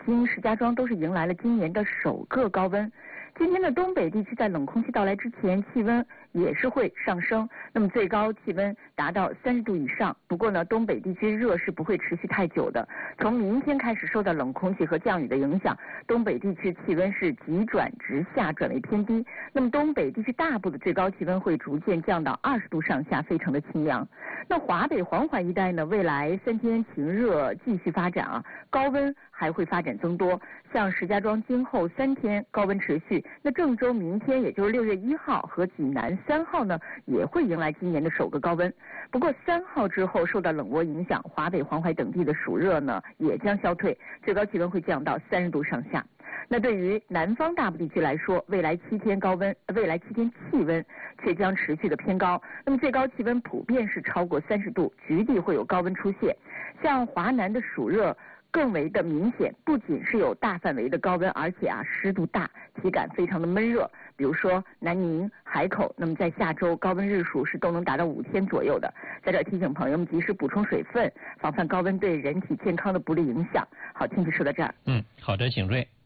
京、石家庄都是迎来了今年的首个高温。今天的东北地区在冷空气到来之前，气温也是会上升，那么最高气温达到30度以上。不过呢，东北地区热是不会持续太久的。从明天开始，受到冷空气和降雨的影响，东北地区气温是急转直下，转为偏低。那么东北地区大部的最高气温会逐渐降到20度上下，非常的清凉。那华北黄淮一带呢，未来3天晴热继续发展啊，高温还会发展增多。像石家庄今后3天高温持续，那郑州明天也就是6月1号和济南3号呢，也会迎来今年的首个高温。不过3号之后受到冷涡影响，华北黄淮等地的暑热呢也将消退，最高气温会降到30度上下。那对于南方大部地区来说，未来7天气温却将持续的偏高，那么最高气温普遍是超过30度，局地会有高温出现。像华南的暑热更为的明显，不仅是有大范围的高温，而且湿度大，体感非常的闷热。比如说南宁、海口，那么在下周高温日数是都能达到5天左右的。在这提醒朋友们及时补充水分，防范高温对人体健康的不利影响。好，天气说到这儿。 好的，景睿。